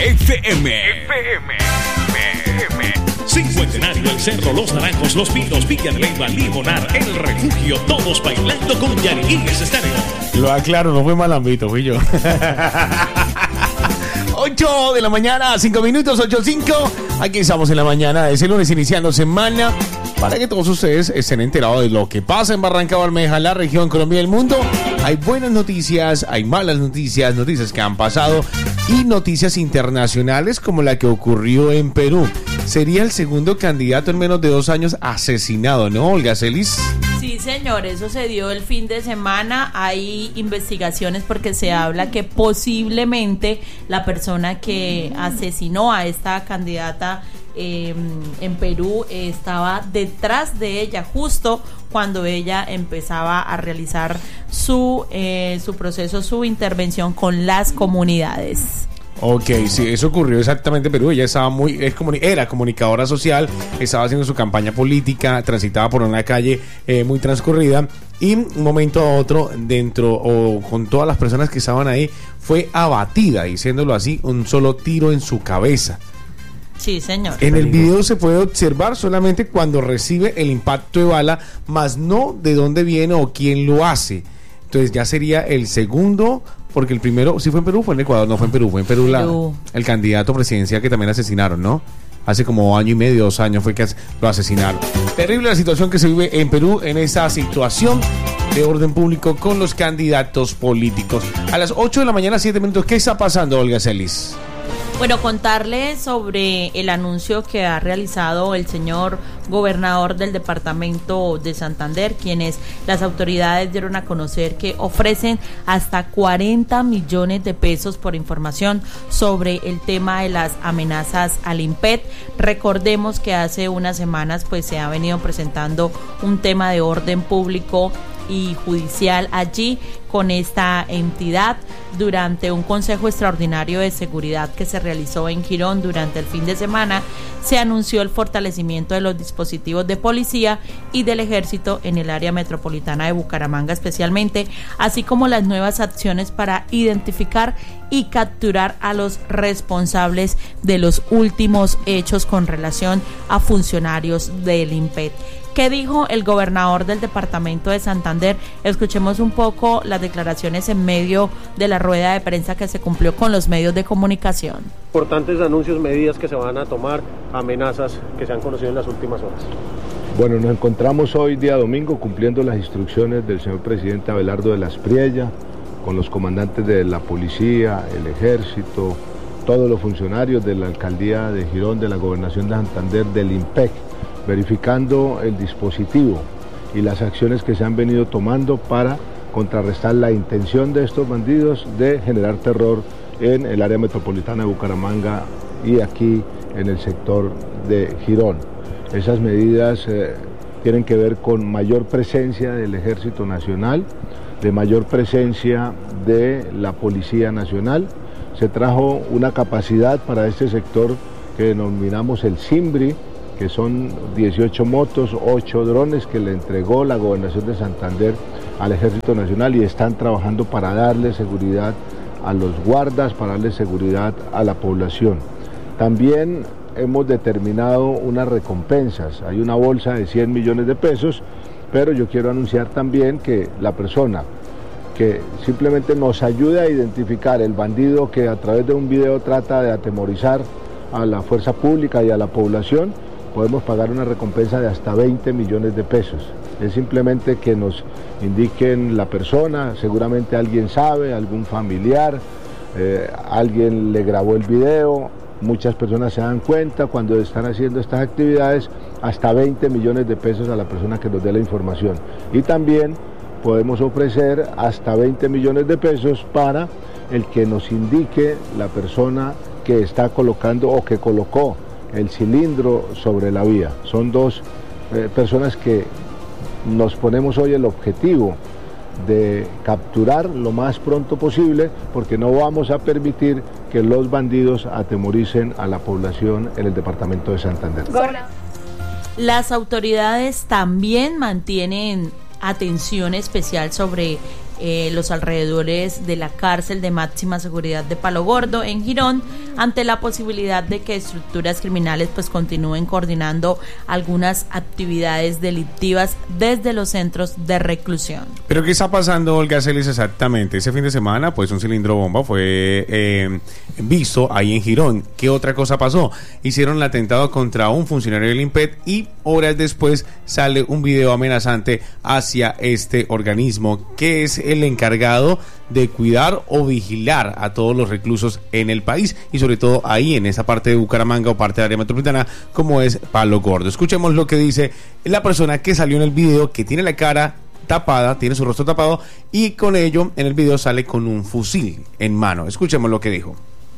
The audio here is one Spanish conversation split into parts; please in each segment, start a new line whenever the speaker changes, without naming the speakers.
Cincuentenario, El Cerro, Los Naranjos, Los Pinos, Villa de Leyva, Limonar, El Refugio, todos bailando con Yariguíes Estéreo.
Lo aclaro, no fue mal ámbito, fui yo. 8 de la mañana, 5 minutos, 8:05. Aquí estamos en la mañana de ese lunes iniciando semana. Para que todos ustedes estén enterados de lo que pasa en Barranca Bermeja, la región, Colombia y el mundo. Hay buenas noticias, hay malas noticias, noticias que han pasado y noticias internacionales como la que ocurrió en Perú. Sería el segundo candidato en menos de 2 años asesinado, ¿no, Olga Celis?
Sí, señor, eso se dio el fin de semana. Hay investigaciones porque se habla que posiblemente la persona que asesinó a esta candidata en Perú estaba detrás de ella justo cuando ella empezaba a realizar su proceso, su intervención con las comunidades.
Ok, sí, eso ocurrió exactamente en Perú. Ella estaba era comunicadora social, estaba haciendo su campaña política, transitaba por una calle muy transcurrida y un momento a otro, con todas las personas que estaban ahí, fue abatida, diciéndolo así, un solo tiro en su cabeza.
Sí, señor.
En el video se puede observar solamente cuando recibe el impacto de bala, más no de dónde viene o quién lo hace. Entonces ya sería el segundo, porque el primero, sí fue en Perú, fue en Ecuador, no fue en Perú, fue en Perú el candidato presidencial que también asesinaron, ¿no? Hace como 1 año y medio, 2 años fue que lo asesinaron. Terrible la situación que se vive en Perú en esa situación de orden público con los candidatos políticos. A las 8 de la mañana, 7 minutos, ¿qué está pasando, Olga Celis?
Bueno, contarles sobre el anuncio que ha realizado el señor gobernador del departamento de Santander, quienes las autoridades dieron a conocer que ofrecen hasta 40 millones de pesos por información sobre el tema de las amenazas al INPET. Recordemos que hace unas semanas pues se ha venido presentando un tema de orden público y judicial allí con esta entidad durante un consejo extraordinario de seguridad que se realizó en Girón durante el fin de semana. Se anunció el fortalecimiento de los dispositivos de policía y del ejército en el área metropolitana de Bucaramanga especialmente, así como las nuevas acciones para identificar y capturar a los responsables de los últimos hechos con relación a funcionarios del INPET. ¿Qué dijo el gobernador del departamento de Santander? Escuchemos un poco las declaraciones en medio de la rueda de prensa que se cumplió con los medios de comunicación.
Importantes anuncios, medidas que se van a tomar, amenazas que se han conocido en las últimas horas.
Bueno, nos encontramos hoy día domingo cumpliendo las instrucciones del señor presidente Abelardo de la Espriella, con los comandantes de la policía, el ejército, todos los funcionarios de la alcaldía de Girón, de la gobernación de Santander, del INPEC, verificando el dispositivo y las acciones que se han venido tomando para contrarrestar la intención de estos bandidos de generar terror en el área metropolitana de Bucaramanga y aquí en el sector de Girón. Esas medidas tienen que ver con mayor presencia del Ejército Nacional, de mayor presencia de la Policía Nacional. Se trajo una capacidad para este sector que denominamos el Simbri, que son 18 motos, 8 drones que le entregó la Gobernación de Santander al Ejército Nacional y están trabajando para darle seguridad a los guardas, para darle seguridad a la población. También hemos determinado unas recompensas, hay una bolsa de 100 millones de pesos, pero yo quiero anunciar también que la persona que simplemente nos ayude a identificar el bandido que a través de un video trata de atemorizar a la fuerza pública y a la población, podemos pagar una recompensa de hasta 20 millones de pesos. Es simplemente que nos indiquen la persona, seguramente alguien sabe, algún familiar, alguien le grabó el video, muchas personas se dan cuenta cuando están haciendo estas actividades, hasta 20 millones de pesos a la persona que nos dé la información. Y también podemos ofrecer hasta 20 millones de pesos para el que nos indique la persona que está colocando o que colocó el cilindro sobre la vía. Son 2 personas que nos ponemos hoy el objetivo de capturar lo más pronto posible, porque no vamos a permitir que los bandidos atemoricen a la población en el departamento de Santander.
Las autoridades también mantienen atención especial sobre los alrededores de la cárcel de máxima seguridad de Palo Gordo en Girón, ante la posibilidad de que estructuras criminales pues continúen coordinando algunas actividades delictivas desde los centros de reclusión.
¿Pero qué está pasando, Olga Celis, exactamente? Ese fin de semana pues un cilindro bomba fue visto ahí en Girón. ¿Qué otra cosa pasó? Hicieron el atentado contra un funcionario del INPET y horas después sale un video amenazante hacia este organismo que es el encargado de cuidar o vigilar a todos los reclusos en el país y sobre todo ahí en esa parte de Bucaramanga o parte de área metropolitana como es Palo Gordo. Escuchemos lo que dice la persona que salió en el video, que tiene la cara tapada, tiene su rostro tapado y con ello en el video sale con un fusil en mano. Escuchemos lo que dijo.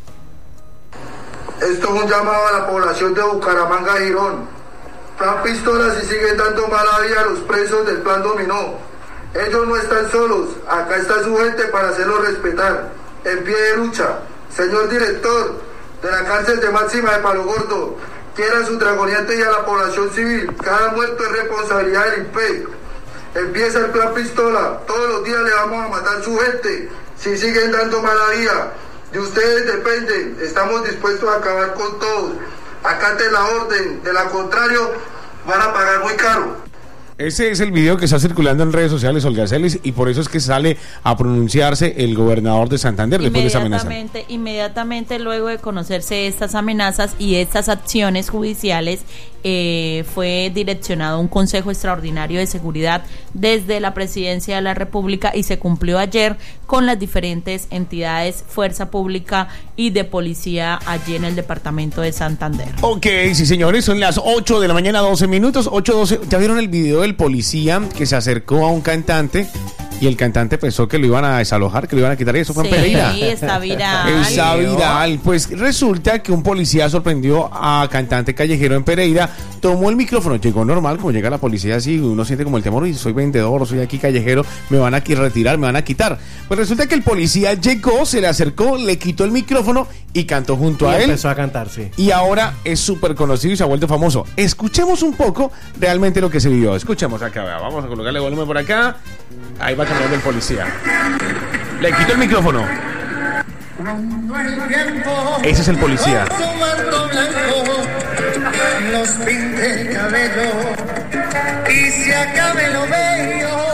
Esto es un llamado a la población de Bucaramanga, Girón. Plan Pistola si siguen dando mala vida a los presos del Plan Dominó. Ellos no están solos, acá está su gente para hacerlo respetar. En pie de lucha, señor director de la cárcel de máxima de Palo Gordo, quiera a su dragoniante y a la población civil. Cada muerto es responsabilidad del INPEC. Empieza el Plan Pistola, todos los días le vamos a matar su gente si siguen dando mala vida. De ustedes dependen, estamos dispuestos a acabar con todos. Acaten la orden, de lo contrario van a pagar muy caro.
Ese es el video que está circulando en redes sociales, Olga Celis, y por eso es que sale a pronunciarse el gobernador de Santander después de esa amenaza.
Inmediatamente luego de conocerse estas amenazas y estas acciones judiciales, fue direccionado un Consejo Extraordinario de Seguridad desde la Presidencia de la República y se cumplió ayer con las diferentes entidades, Fuerza Pública y de Policía allí en el departamento de Santander.
Ok, sí señores, son las 8 de la mañana, 12 minutos, 8:12. ¿Ya vieron el video del policía que se acercó a un cantante? Y el cantante pensó que lo iban a desalojar, que lo iban a quitar, y eso fue en Pereira.
Sí, está viral.
Está viral. Pues resulta que un policía sorprendió a cantante callejero en Pereira, tomó el micrófono, llegó normal, como llega la policía así, uno siente como el temor, y soy vendedor, soy aquí callejero, me van a retirar, me van a quitar. Pues resulta que el policía llegó, se le acercó, le quitó el micrófono y cantó junto a él.
Empezó a cantar, sí.
Y ahora es súper conocido y se ha vuelto famoso. Escuchemos un poco realmente lo que se vivió. Escuchemos acá, vamos a colocarle volumen por acá. Ahí va cambiando el policía. Le quito el micrófono. Ese es el policía.
Los pinte cabello y se acabe lo bello.